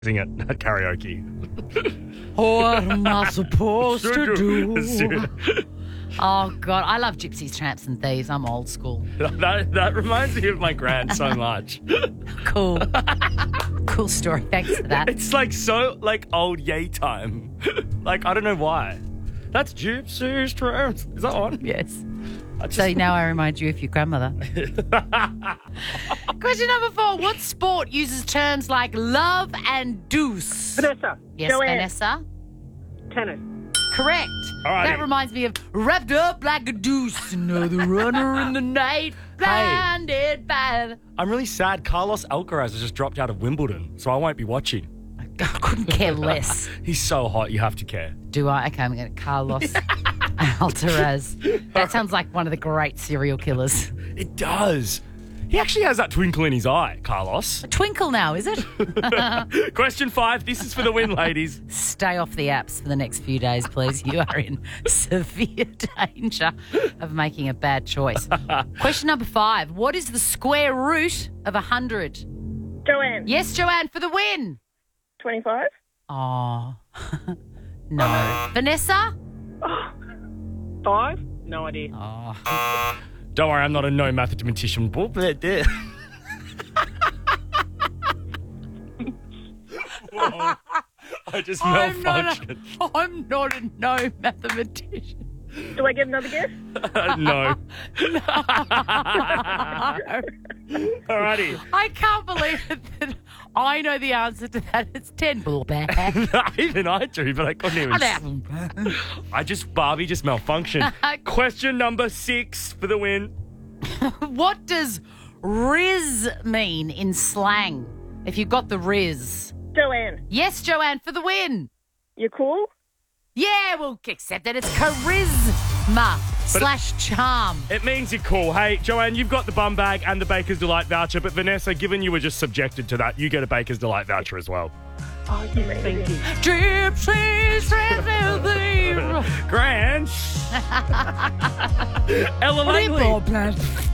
sing it at karaoke. What am I supposed to do? Dude. Oh, God. I love Gypsies, Tramps and Thieves. I'm old school. That reminds me of my grand so much. Cool. Cool story. Thanks for that. It's like so like old yay time. Like, I don't know why. That's Gypsies, Tramps. Is that on? Yes. So now I remind you of your grandmother. Question number 4. What sport uses terms like love and deuce? Vanessa. Yes, Joanne. Vanessa. Tennis. Correct. Alrighty. That reminds me of wrapped up like a deuce. Another runner in the night, blinded by... I'm really sad. Carlos Alcaraz has just dropped out of Wimbledon, so I won't be watching. I couldn't care less. He's so hot, you have to care. Do I? Okay, I'm going to Carlos Alcaraz. That sounds like one of the great serial killers. It does. He actually has that twinkle in his eye, Carlos. A twinkle now, is it? Question 5. This is for the win, ladies. Stay off the apps for the next few days, please. You are in severe danger of making a bad choice. Question number 5. What is the square root of 100? Joanne. Yes, Joanne, for the win. 25. Oh, no. Vanessa? 5. No idea. Oh. Don't worry, I'm not a no mathematician. Whoa. I just malfunctioned. I'm not a no mathematician. Do I get another guess? No. Alrighty. I can't believe that I know the answer to that. It's 10 bullback. Even I do, but I couldn't even. Barbie just malfunctioned. Question number 6 for the win. What does Riz mean in slang? If you got the Riz. Joanne. Yes, Joanne, for the win. You cool? Yeah, we'll accept that. It's charisma / charm. It means you're cool. Hey, Joanne, you've got the bum bag and the Baker's Delight voucher, but Vanessa, given you were just subjected to that, you get a Baker's Delight voucher as well. Oh, yes, thank you. Gypsies, Grand. Ella Langley.